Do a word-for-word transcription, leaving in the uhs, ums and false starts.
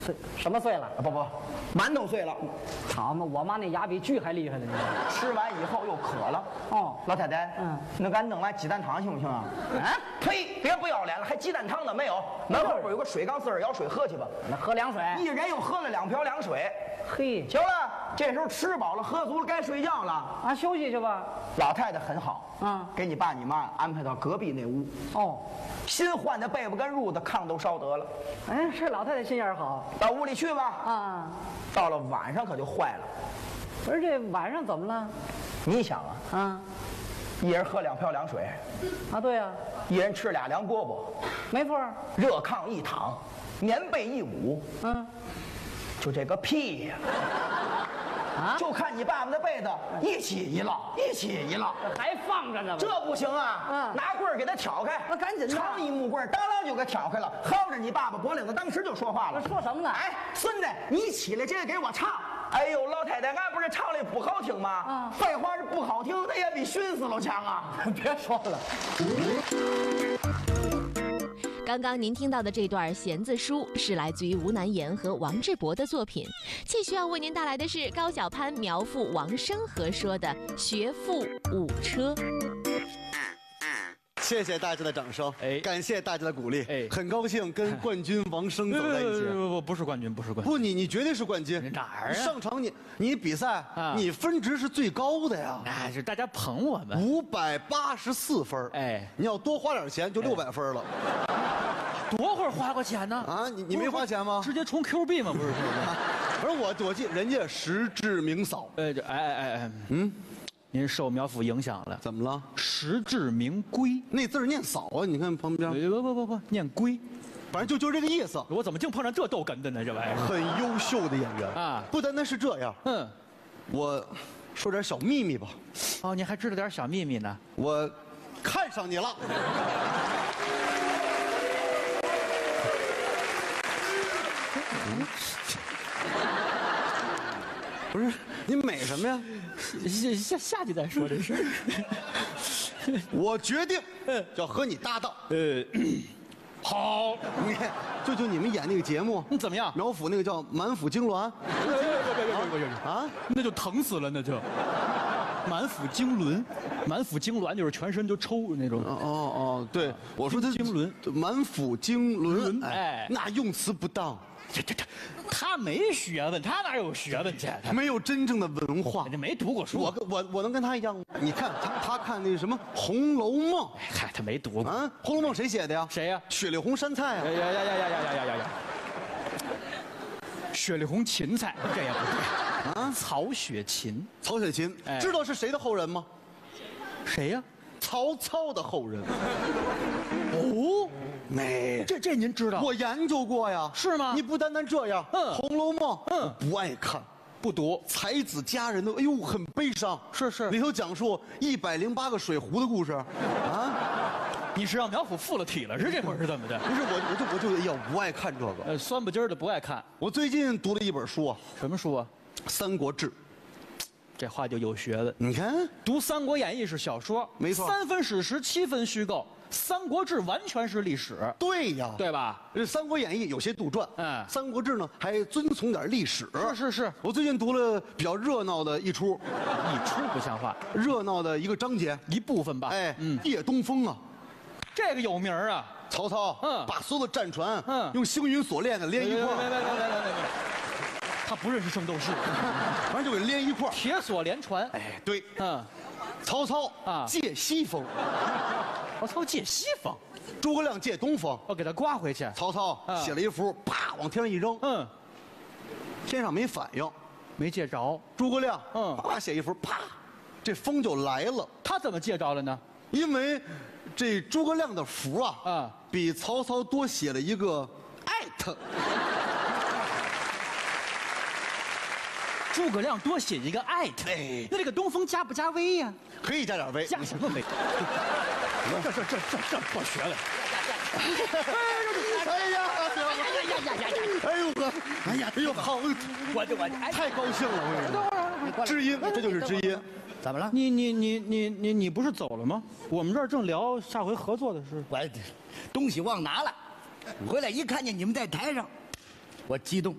碎什么碎了？ 不不，馒头碎了。 好嘛，我妈那牙比锯还厉害呢。 吃完以后又渴了。 哦， 老太太，嗯，那给俺弄碗鸡蛋汤行不行啊？啊，呸！别不要脸了，还鸡蛋汤呢？没有，门后边有个水缸，自个儿舀水喝去吧。 那喝凉水， 一人又喝了两瓢凉水。 嘿， 行了，这时候吃饱了喝足了，该睡觉了。 啊，休息去吧。 老太太很好， 嗯， 给你爸你妈安排到隔壁那屋。 哦， 新换的被子跟褥子炕都烧得了。 哎，这老太太心眼好。 到屋里去吧。 啊， 到了晚上可就坏了。 不是这晚上怎么了？ 你想啊， 啊， 一人喝两瓢凉水， 啊，对呀、啊， 一人吃俩凉饽饽， 没错。 热炕一躺，棉被一捂， 嗯， 就这个屁呀、啊！就看你爸爸的被子一起一落，一起一落， 还放着呢。 这不行啊！ 嗯， 拿棍儿给他挑开， 那赶紧的， 长一木棍儿，当啷就给挑开了，薅着你爸爸脖领子，当时就说话了。 说什么呢？ 哎，孙子，你起来，这个给我唱。哎呦，老太太，俺不是唱的不好听吗？啊，废话是不好听，那也比熏死了强啊！ 别说了。 刚刚您听到的这段弦子书是来自于吴南言和王志博的作品，继续要为您带来的是高晓攀、苗阜、王生和说的《学富五车》。 谢谢大家的掌声， 哎， 感谢大家的鼓励， 哎， 很高兴跟冠军王生走在一起。 不不不，不是冠军，不是冠军。 不，你你绝对是冠军。 哪儿啊？ 上场你你比赛，啊、你分值是最高的呀。 那是大家捧我们。 五百八十四分，哎，你要多花点钱就六百分了。 哎、多会儿花过钱呢？ 啊，你你没花钱吗？ 直接充 Q 币吗？不是，是不是？ 不是我我记人家实至名扫。 呃，这哎哎哎哎，嗯。您受苗阜影响了？ 怎么了？ 实至名归， 那字念扫啊！你看旁边， 不不不不，念归， 反正就就这个意思。 我怎么净碰上这逗哏的呢？这玩意儿很优秀的演员啊！ 不单单是这样，嗯，我说点小秘密吧。 哦，你还知道点小秘密呢？ 我看上你了。嗯，不是你美什么呀？ 下下去再说这事儿。 我决定要和你搭档。 呃，好， 你看，就就你们演那个节目， 你怎么样？ 苗阜那个叫《满腹经纶》。 别别别别别别啊！那就疼死了，那就。满腹经纶，满腹经纶就是全身就抽那种。 哦哦哦，对，我说他经纶， 满腹经纶， 哎， 那用词不当。 这这这，他没学问，他哪有学问去？ 没有真正的文化， 人家没读过书。 我我我能跟他一样吗？你看他他看那什么《红楼梦》， 嗨，他没读过啊，《红楼梦》谁写的呀？ 谁呀？ 雪里红杉菜啊！ 呀呀呀呀呀呀呀呀呀！雪里红芹菜，这也不对啊。曹雪芹， 曹雪芹，知道是谁的后人吗？ 谁呀？ 曹操的后人。 哦。 没， 这这您知道？ 我研究过呀。 是吗？ 你不单单这样，嗯，《红楼梦》嗯不爱看， 不读。 才子佳人的，哎呦，很悲伤。 是是， 里头讲述一百零八个水壶的故事，啊， 你是让苗阜附了体了是这会儿是怎么的？ 不是，我我就我就哎呀，不爱看这个， 呃，酸不筋儿的不爱看。 我最近读了一本书啊， 什么书啊？ 《三国志》。 这话就有学问。 你看， 读《三国演义》是小说， 没错， 三分史实，七分虚构。《三国志》完全是历史， 对呀， 对吧？ 这《三国演义》有些杜撰， 嗯， 《三国志》呢还遵从点历史。 是是是， 我最近读了比较热闹的一出， 一出不像话， 热闹的一个章节一部分吧。 哎，嗯，叶东风啊， 这个有名啊。 曹操， 嗯， 把所有的战船， 嗯， 用星云锁链的连一块儿。 来来来来来来，他不认识圣斗士， 反正就给连一块儿。 铁锁连船。 哎，对， 嗯， 曹操啊借西风， 曹操借西风。 诸葛亮借东风， 我给他刮回去。 曹操写了一幅，啪往天上一扔，嗯，天上没反应， 没借着。 诸葛亮， 嗯， 啪写一幅，啪，这风就来了。 他怎么借着了呢？ 因为这诸葛亮的符啊， 啊， 比曹操多写了一个艾特。 诸葛亮多写一个艾特，哎，那这个东风加不加微呀？ 可以加点微， 加什么微？这这这这这破学问！ 哎呀呀呀呀呀！哎呦呵，哎呀，哎呦好， 我就我太高兴了，我跟你说，知音，这就是知音。 怎么了？ 你你你你你你不是走了吗？我们这儿正聊下回合作的事。 我东西忘拿了，回来一看见你们在台上，我激动。